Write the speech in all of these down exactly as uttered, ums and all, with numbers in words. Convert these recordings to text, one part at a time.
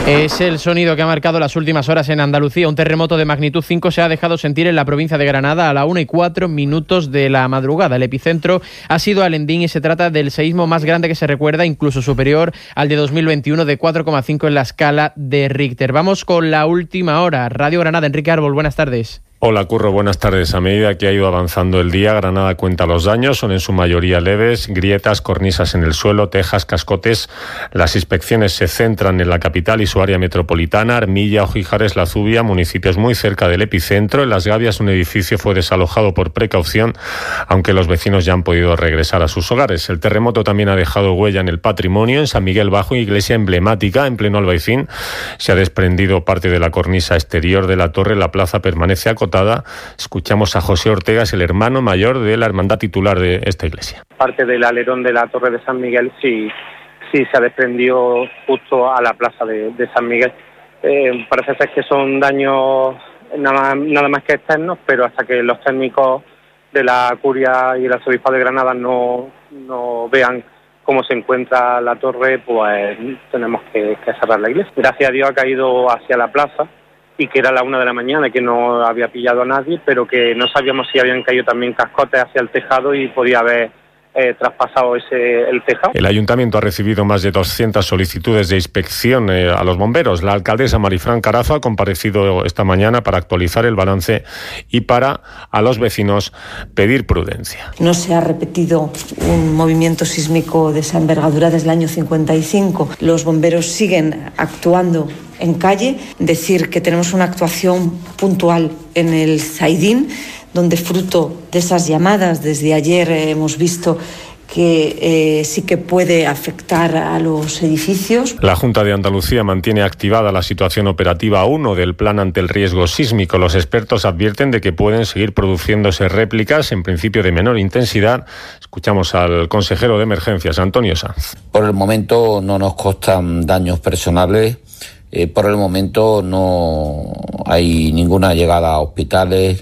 Es el sonido que ha marcado las últimas horas en Andalucía. Un terremoto de magnitud cinco se ha dejado sentir en la provincia de Granada a la una y cuatro minutos de la madrugada. El epicentro ha sido Alendín y se trata del seísmo más grande que se recuerda, incluso superior al de dos mil veintiuno de cuatro coma cinco en la escala de Richter. Vamos con la última hora. Radio Granada, Enrique Árbol, buenas tardes. Hola Curro, buenas tardes. A medida que ha ido avanzando el día, Granada cuenta los daños, son en su mayoría leves, grietas, cornisas en el suelo, tejas, cascotes. Las inspecciones se centran en la capital y su área metropolitana, Armilla, Ojíjares, La Zubia, municipios muy cerca del epicentro. En Las Gavias un edificio fue desalojado por precaución, aunque los vecinos ya han podido regresar a sus hogares. El terremoto también ha dejado huella en el patrimonio. En San Miguel Bajo, iglesia emblemática en pleno Albaicín, se ha desprendido parte de la cornisa exterior de la torre. La plaza permanece acotada. Escuchamos a José Ortega, es el hermano mayor de la hermandad titular de esta iglesia. Parte del alerón de la torre de San Miguel sí, sí se ha desprendido justo a la plaza de, de San Miguel. Eh, parece ser que son daños nada, nada más que externos, pero hasta que los técnicos de la curia y el arzobispado de Granada no, no vean cómo se encuentra la torre, pues tenemos que, que cerrar la iglesia. Gracias a Dios ha caído hacia la plaza, y que era la una de la mañana, que no había pillado a nadie, pero que no sabíamos si habían caído también cascotes hacia el tejado y podía haber eh, traspasado ese el tejado. El ayuntamiento ha recibido más de doscientas solicitudes de inspección eh, a los bomberos. La alcaldesa Marifran Carazo ha comparecido esta mañana para actualizar el balance y para a los vecinos pedir prudencia. No se ha repetido un movimiento sísmico de esa envergadura desde el año cincuenta y cinco. Los bomberos siguen actuando en calle. Decir que tenemos una actuación puntual en el Zaidín, donde fruto de esas llamadas desde ayer eh, hemos visto que eh, sí que puede afectar a los edificios. La Junta de Andalucía mantiene activada la situación operativa uno del plan ante el riesgo sísmico. Los expertos advierten de que pueden seguir produciéndose réplicas, en principio de menor intensidad. Escuchamos al consejero de emergencias, Antonio Sanz. Por el momento no nos constan daños personales. Eh, por el momento no hay ninguna llegada a hospitales.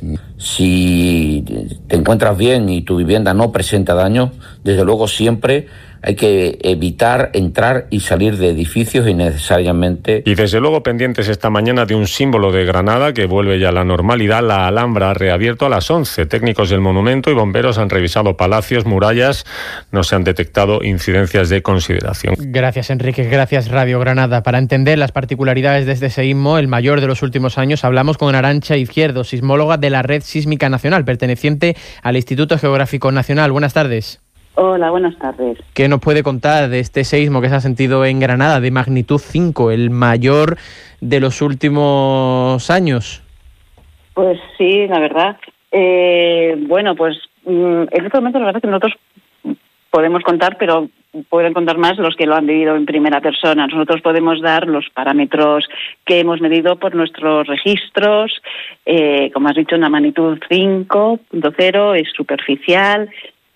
Si te encuentras bien y tu vivienda no presenta daño, desde luego siempre hay que evitar entrar y salir de edificios innecesariamente. Y desde luego pendientes esta mañana de un símbolo de Granada que vuelve ya a la normalidad. La Alhambra ha reabierto a las once. Técnicos del monumento y bomberos han revisado palacios, murallas. No se han detectado incidencias de consideración. Gracias, Enrique. Gracias, Radio Granada. Para entender las particularidades de este seísmo, el mayor de los últimos años, hablamos con Arantxa Izquierdo, sismóloga de la Red Sísmica Nacional, perteneciente al Instituto Geográfico Nacional. Buenas tardes. Hola, buenas tardes. ¿Qué nos puede contar de este seísmo que se ha sentido en Granada de magnitud cinco, el mayor de los últimos años? Pues sí, la verdad. Eh, bueno, pues en este momento la verdad es que nosotros podemos contar, pero pueden contar más los que lo han vivido en primera persona. Nosotros podemos dar los parámetros que hemos medido por nuestros registros. Eh, como has dicho, una magnitud cinco punto cero, es superficial.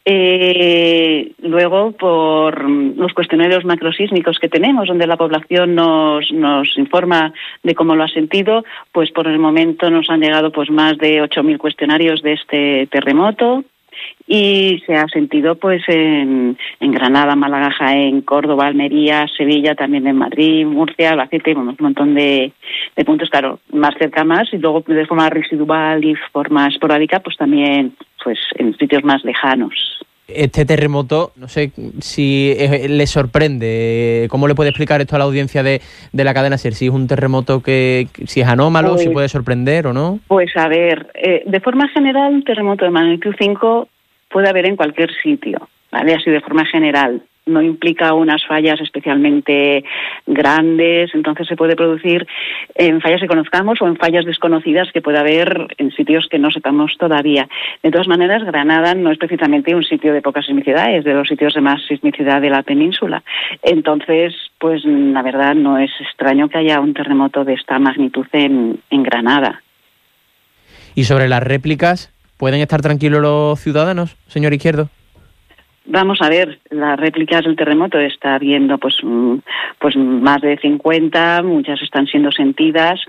Eh, luego, por los cuestionarios macrosísmicos que tenemos, donde la población nos, nos informa de cómo lo ha sentido, pues por el momento nos han llegado pues más de ocho mil cuestionarios de este terremoto. Y se ha sentido pues en, en Granada, Málaga, Jaén, Córdoba, Almería, Sevilla, también en Madrid, Murcia, Albacete, bueno, un montón de, de puntos, claro, más cerca más, y luego de forma residual y forma esporádica, pues también pues en sitios más lejanos. Este terremoto, no sé si le sorprende, ¿cómo le puede explicar esto a la audiencia de, de la cadena SER? Si es un terremoto que, si es anómalo, pues, si puede sorprender o no. Pues a ver, eh, de forma general, un terremoto de magnitud cinco puede haber en cualquier sitio, ¿vale? Así de forma general. No implica unas fallas especialmente grandes, entonces se puede producir en fallas que conozcamos o en fallas desconocidas que puede haber en sitios que no sepamos todavía. De todas maneras, Granada no es precisamente un sitio de poca sismicidad, es de los sitios de más sismicidad de la península. Entonces, pues la verdad no es extraño que haya un terremoto de esta magnitud en, en Granada. ¿Y sobre las réplicas, pueden estar tranquilos los ciudadanos, señor Izquierdo? Vamos a ver, las réplicas del terremoto está habiendo pues, pues más de cincuenta, muchas están siendo sentidas.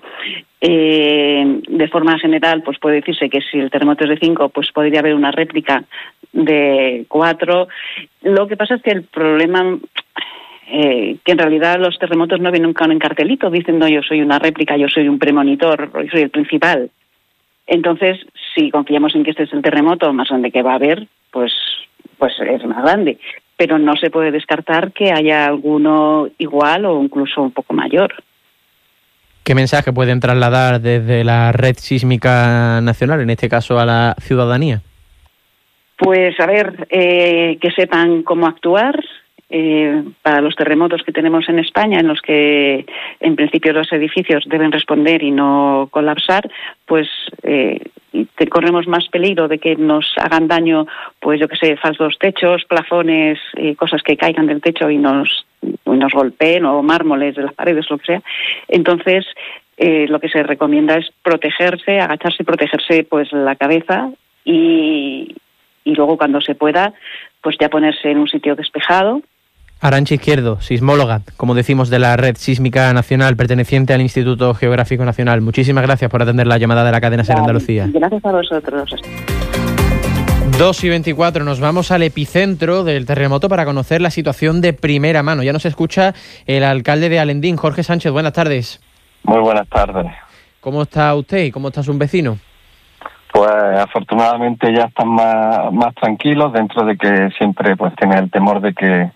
Eh, de forma general, pues puede decirse que si el terremoto es de cinco, pues podría haber una réplica de cuatro. Lo que pasa es que el problema eh, que en realidad los terremotos no vienen con un cartelito diciendo yo soy una réplica, yo soy un premonitor, yo soy el principal. Entonces, si confiamos en que este es el terremoto más grande que va a haber, pues, pues es más grande. Pero no se puede descartar que haya alguno igual o incluso un poco mayor. ¿Qué mensaje pueden trasladar desde la Red Sísmica Nacional, en este caso a la ciudadanía? Pues a ver, eh, que sepan cómo actuar eh, para los terremotos que tenemos en España, en los que en principio los edificios deben responder y no colapsar, pues eh, te corremos más peligro de que nos hagan daño, pues yo que sé, falsos techos, plafones, eh, cosas que caigan del techo y nos, y nos golpeen, o mármoles de las paredes, lo que sea. Entonces, eh, lo que se recomienda es protegerse, agacharse y protegerse pues la cabeza y, y luego cuando se pueda, pues ya ponerse en un sitio despejado. Arantxa Izquierdo, sismóloga, como decimos, de la Red Sísmica Nacional, perteneciente al Instituto Geográfico Nacional. Muchísimas gracias por atender la llamada de la cadena SER Andalucía. Gracias a vosotros. dos y veinticuatro, nos vamos al epicentro del terremoto para conocer la situación de primera mano. Ya nos escucha el alcalde de Alendín, Jorge Sánchez. Buenas tardes. Muy buenas tardes. ¿Cómo está usted y cómo está su vecino? Pues afortunadamente ya están más, más tranquilos, dentro de que siempre pues tiene el temor de que